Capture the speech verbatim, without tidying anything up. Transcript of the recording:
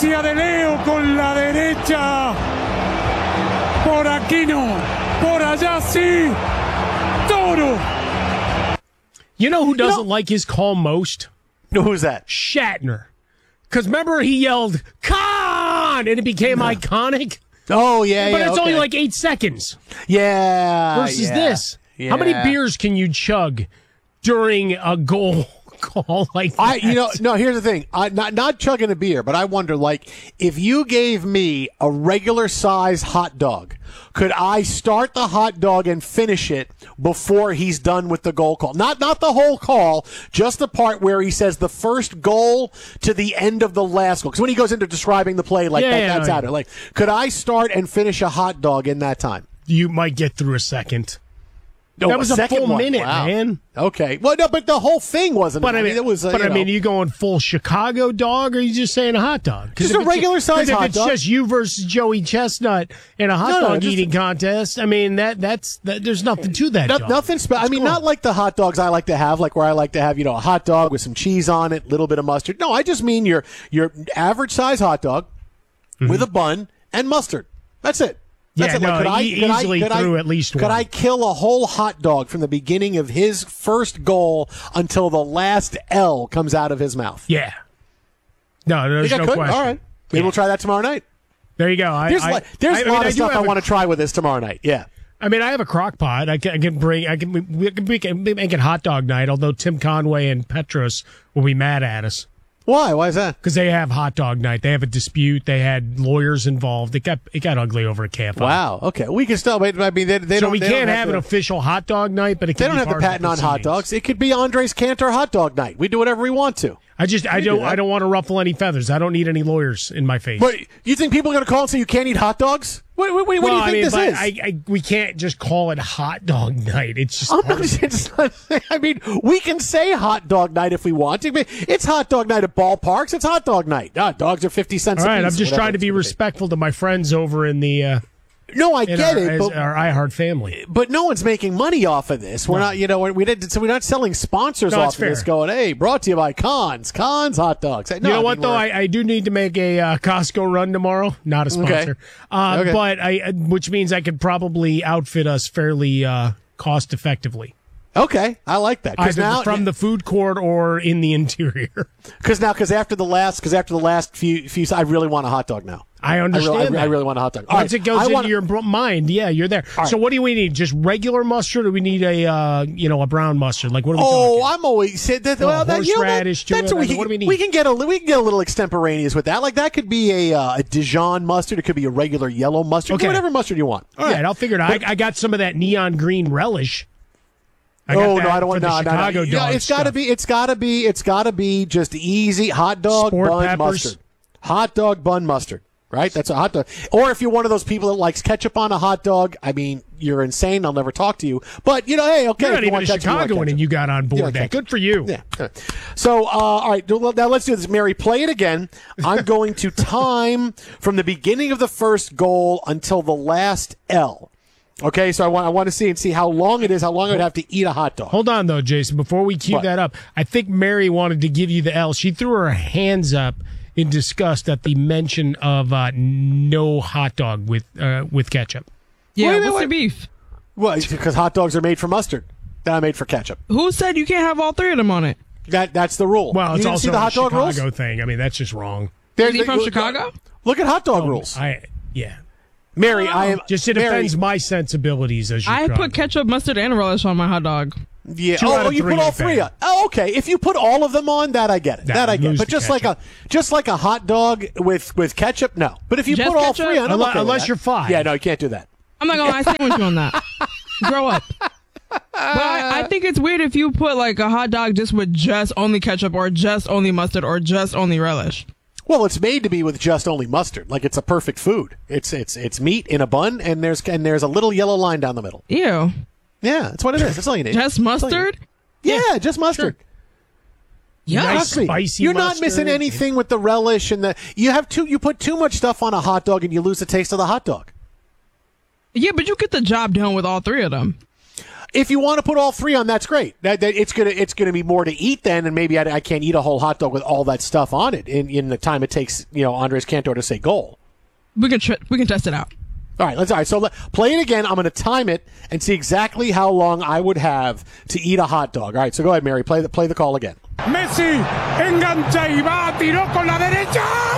Gimnasia de Leo con la derecha. Por aquí no. Por allá sí. Toro. You know who doesn't You know, like his call most? Who's that? Shatner. Because remember he yelled, Khan! And it became no. iconic. Oh, yeah, But yeah. it's okay. only like eight seconds. Yeah. Versus yeah, this. Yeah. How many beers can you chug during a goal call like that? I, you know, no. Here's the thing. I, not not chugging a beer, but I wonder, like, if you gave me a regular size hot dog, could I start the hot dog and finish it before he's done with the goal call? Not not the whole call, just the part where he says the first goal to the end of the last goal. Because when he goes into describing the play, like Yeah, that, yeah, that's yeah. out. Like, could I start and finish a hot dog in that time? You might get through a second. Oh, That was a second full one. minute, Wow. man. Okay. Well, no, but the whole thing wasn't. But I mean, it was. Uh, but you I mean, know. are you going full Chicago dog, or are you just saying a hot dog? 'Cause Just if a it's- regular size 'cause hot if it's dog. just you versus Joey Chestnut in a hot No, no, dog just- eating contest, I mean that that's that, there's nothing to that. No, dog. nothing special. I mean, cool. not like the hot dogs I like to have, like where I like to have, you know, a hot dog with some cheese on it, a little bit of mustard. No, I just mean your your average size hot dog Mm-hmm. with a bun and mustard. That's it. That's Yeah, it. Like, no, could I, e- could I- easily could I- through at least Could one. I kill a whole hot dog from the beginning of his first goal until the last L comes out of his mouth? Yeah. No, there's Think I no could? question. All right. Maybe Yeah. we'll try that tomorrow night. There you go. I, There's, I, li- there's I- a I mean, lot I of do stuff I have a- want to try with this tomorrow night. Yeah. I mean, I have a crock pot. I can, I can bring. I can. We can make it, make it hot dog night. Although Tim Conway and Petros will be mad at us Why? Why is that? because they have hot dog night. They have a dispute. They had lawyers involved. It got it got ugly over a K F I. Wow. Okay. We can still. I mean, they, they So don't. we they don't can't have to- an official hot dog night, but it They can don't be have the part of patent on hot proceedings. dogs. It could be Andres Cantor hot dog night. We do whatever we want to. I just I do don't that. I don't want to ruffle any feathers. I don't need any lawyers in my face. But you think people are going to call and say you can't eat hot dogs? What, what, what well, do you I think mean, this but is? I, I, we can't just call it hot dog night. It's just I'm part not, of- it's not, I mean, we can say hot dog night if we want to. But it's hot dog night at ballparks. It's hot dog night. Ah, dogs are fifty cents all a right. piece. I'm just whatever trying to it's be gonna respectful to my friends over in the uh, No, I in get our, it, as- but our iHeart family. but no one's making money off of this. We're No. not, you know, we did, so we're not selling sponsors No, off it's of this. fair. Going, hey, brought to you by Cons, Cons hot dogs. No, You know I mean, what though? we're- I, I do need to make a uh, Costco run tomorrow. Not a sponsor, uh, Okay. but I uh, which means I could probably outfit us fairly uh, cost effectively. okay, I like that because Either now from the food court or in the interior. because now because after the last because after the last few few I really want a hot dog now. I I understand really, I, that. I really want a hot dog. All Once right, it goes I into want- your br- mind, yeah, you're there. All So right. what do we need? Just regular mustard, or we need a uh, you know a brown mustard? Like what are we Oh, talking? I'm always say that. Little Well, that, you know, that, horseradish to that's it, what we I mean, can. what do we need? We can get a we can get a little extemporaneous with that. Like that could be a, uh, a Dijon mustard. It could be a regular yellow mustard. Okay. Whatever mustard you want. All right, Yeah. I'll figure it out. I, I got some of that neon green relish. I got Oh that no, I don't for want the no, no, no. Chicago You know, dog it's got to stuff. be. It's got to be. It's got to be just easy hot dog Sport bun peppers. mustard. Hot dog bun mustard. Right, that's a hot dog. Or if you're one of those people that likes ketchup on a hot dog, I mean, you're insane. I'll never talk to you. But you know, hey, okay. You're if not you even want a ketchup, you want Chicagoan, ketchup. and you got on board Yeah, that. ketchup. Good for you. Yeah. All right. So, uh, all right, well, now let's do this. Mary, play it again. I'm going to time from the beginning of the first goal until the last L. Okay, so I want I want to see and see how long it is, how long I would have to eat a hot dog. Hold on, though, Jason. Before we cue What? that up, I think Mary wanted to give you the L. She threw her hands up in disgust at the mention of uh, no hot dog with uh, with ketchup. Yeah, Wait, wait, what's wait. the beef? Well, because hot dogs are made for mustard. They're not made for ketchup. Who said you can't have all three of them on it? That That's the rule. Well, you it's didn't also see the a hot dog Chicago rules? thing. I mean, that's just wrong. They're- Is he from they're- Chicago? Look at hot dog rules. I yeah. Mary, I am... Just it Mary, offends my sensibilities as you. I put ketchup, mustard, and relish on my hot dog. Yeah. Two Oh, out oh, of you three put all ain't three bad. on. Oh, okay. If you put all of them on, that I get it. Nah, that I get. lose But the just like a just like a hot dog with with ketchup, no. But if you Just put all ketchup? three on, I'm Unless- okay with unless that. you're five. Yeah, no, you can't do that. I'm not gonna lie, I stand with you on that. Grow up. But I, I think it's weird if you put like a hot dog just with just only ketchup or just only mustard or just only relish. Well, it's made to be with just only mustard. Like it's a perfect food. It's it's it's meat in a bun, and there's and there's a little yellow line down the middle. Ew. Yeah, that's what it is. That's all you need. Just That's all you mustard? need. Yeah, just mustard. Yeah. Nice Trust me, spicy you're not mustard. missing anything with the relish and the. You have too. You put too much stuff on a hot dog, and you lose the taste of the hot dog. Yeah, but you get the job done with all three of them. if you want to put all three on, that's great. That, that it's gonna it's gonna be more to eat then, and maybe I, I can't eat a whole hot dog with all that stuff on it in, in the time it takes, you know, Andres Cantor to say goal. We can tr- we can test it out. All right, let's. All right, so let, play it again. I'm going to time it and see exactly how long I would have to eat a hot dog. All right, so go ahead, Mary. Play the play the call again. Messi engancha y va, tiró con la derecha.